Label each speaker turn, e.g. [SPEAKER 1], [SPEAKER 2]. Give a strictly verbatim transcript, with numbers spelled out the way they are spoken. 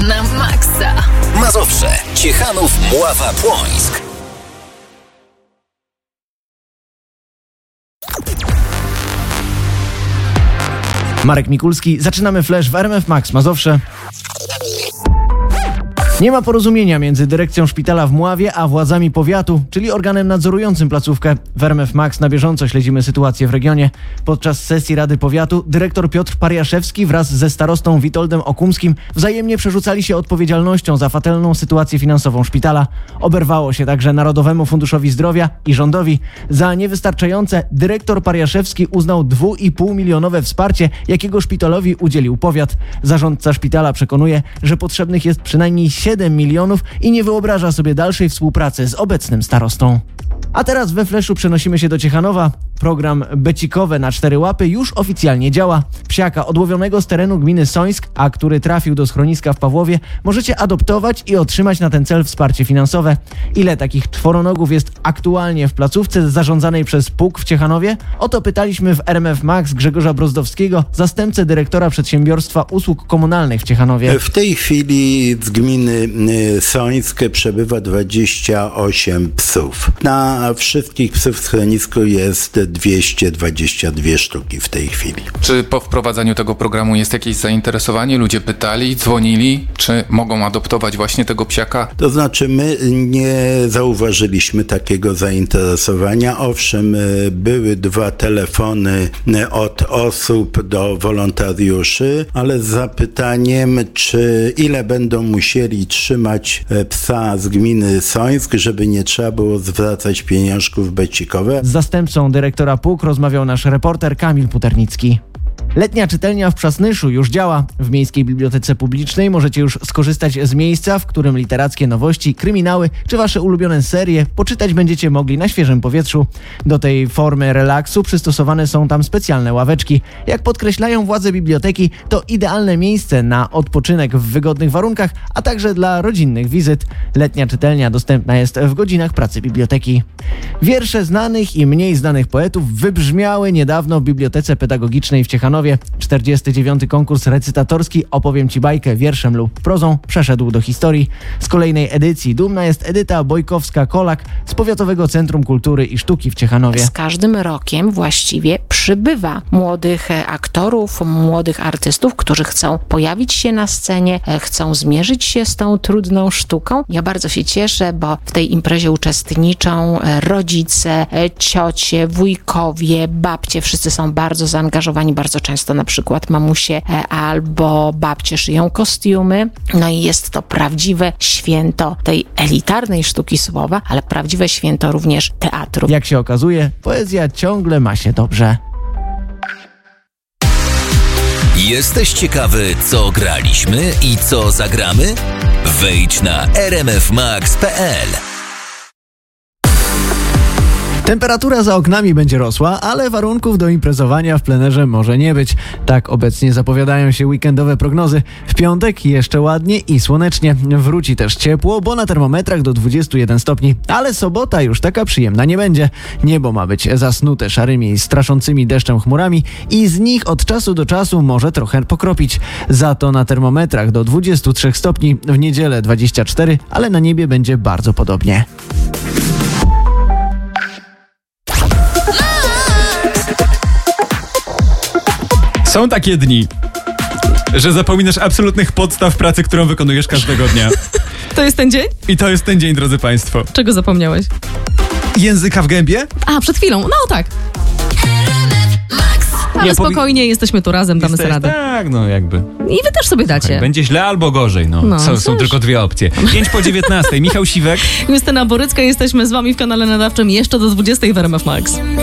[SPEAKER 1] na maksa.
[SPEAKER 2] Mazowsze, Ciechanów, Mława, Płońsk.
[SPEAKER 3] Marek Mikulski, zaczynamy Flash w R M F Max Mazowsze. Nie ma porozumienia między dyrekcją szpitala w Mławie a władzami powiatu, czyli organem nadzorującym placówkę. W R M F Max na bieżąco śledzimy sytuację w regionie. Podczas sesji Rady Powiatu dyrektor Piotr Pariaszewski wraz ze starostą Witoldem Okumskim wzajemnie przerzucali się odpowiedzialnością za fatalną sytuację finansową szpitala. Oberwało się także Narodowemu Funduszowi Zdrowia i rządowi. Za niewystarczające dyrektor Pariaszewski uznał dwa i pół milionowe wsparcie, jakiego szpitalowi udzielił powiat. Zarządca szpitala przekonuje, że potrzebnych jest przynajmniej siedem milionów i nie wyobraża sobie dalszej współpracy z obecnym starostą. A teraz we Fleszu przenosimy się do Ciechanowa. Program Becikowe na cztery łapy już oficjalnie działa. Psiaka odłowionego z terenu gminy Sońsk, a który trafił do schroniska w Pawłowie, możecie adoptować i otrzymać na ten cel wsparcie finansowe. Ile takich czworonogów jest aktualnie w placówce zarządzanej przez P U K w Ciechanowie? O to pytaliśmy w R M F Max Grzegorza Brozdowskiego, zastępcę dyrektora Przedsiębiorstwa Usług Komunalnych w Ciechanowie.
[SPEAKER 4] W tej chwili z gminy Sońsk przebywa dwadzieścia osiem psów. Na wszystkich psów w schronisku jest dwieście dwadzieścia dwie sztuki w tej chwili.
[SPEAKER 5] Czy po wprowadzaniu tego programu jest jakieś zainteresowanie? Ludzie pytali, dzwonili, czy mogą adoptować właśnie tego psiaka?
[SPEAKER 4] To znaczy my nie zauważyliśmy takiego zainteresowania. Owszem, były dwa telefony od osób do wolontariuszy, ale z zapytaniem, czy ile będą musieli trzymać psa z gminy Sońsk, żeby nie trzeba było zwracać pieniążków becikowe.
[SPEAKER 3] Z zastępcą dyrektora P U K rozmawiał nasz reporter Kamil Puternicki. Letnia czytelnia w Przasnyszu już działa. W Miejskiej Bibliotece Publicznej możecie już skorzystać z miejsca, w którym literackie nowości, kryminały czy wasze ulubione serie poczytać będziecie mogli na świeżym powietrzu. Do tej formy relaksu przystosowane są tam specjalne ławeczki. Jak podkreślają władze biblioteki, to idealne miejsce na odpoczynek w wygodnych warunkach, a także dla rodzinnych wizyt. Letnia czytelnia dostępna jest w godzinach pracy biblioteki. Wiersze znanych i mniej znanych poetów wybrzmiały niedawno w Bibliotece Pedagogicznej w Ciechanowie. czterdziesty dziewiąty konkurs recytatorski Opowiem Ci bajkę wierszem lub prozą przeszedł do historii. Z kolejnej edycji dumna jest Edyta Bojkowska-Kolak z Powiatowego Centrum Kultury i Sztuki w Ciechanowie.
[SPEAKER 6] Z każdym rokiem właściwie przybywa młodych aktorów, młodych artystów, którzy chcą pojawić się na scenie, chcą zmierzyć się z tą trudną sztuką. Ja bardzo się cieszę, bo w tej imprezie uczestniczą rodzice, ciocie, wujkowie, babcie. Wszyscy są bardzo zaangażowani, bardzo często na przykład mamusie albo babcie szyją kostiumy. No i jest to prawdziwe święto tej elitarnej sztuki słowa, ale prawdziwe święto również teatru.
[SPEAKER 3] Jak się okazuje, poezja ciągle ma się dobrze.
[SPEAKER 2] Jesteś ciekawy, co graliśmy i co zagramy? Wejdź na r m f max kropka p l.
[SPEAKER 3] Temperatura za oknami będzie rosła, ale warunków do imprezowania w plenerze może nie być. Tak obecnie zapowiadają się weekendowe prognozy. W piątek jeszcze ładnie i słonecznie. Wróci też ciepło, bo na termometrach do dwudziestu jeden stopni. Ale sobota już taka przyjemna nie będzie. Niebo ma być zasnute szarymi i straszącymi deszczem chmurami i z nich od czasu do czasu może trochę pokropić. Za to na termometrach do dwudziestu trzech stopni, w niedzielę dwadzieścia cztery, ale na niebie będzie bardzo podobnie.
[SPEAKER 7] Są takie dni, że zapominasz absolutnych podstaw pracy, którą wykonujesz każdego dnia.
[SPEAKER 8] To jest ten dzień?
[SPEAKER 7] I to jest ten dzień, drodzy państwo.
[SPEAKER 8] Czego zapomniałeś?
[SPEAKER 7] Języka w gębie?
[SPEAKER 8] A, przed chwilą. No tak. Ale
[SPEAKER 7] Nie,
[SPEAKER 8] spokojnie, powi- jesteśmy tu razem, damy sobie radę.
[SPEAKER 7] Tak, no jakby.
[SPEAKER 8] I wy też sobie dacie.
[SPEAKER 7] Słuchaj, będzie źle albo gorzej, no.
[SPEAKER 8] No,
[SPEAKER 7] są, są tylko dwie opcje. pięć po dziewiętnastej. Michał Siwek.
[SPEAKER 8] Justyna Borycka, jesteśmy z wami w kanale nadawczym jeszcze do dwudziestej w R M F Max.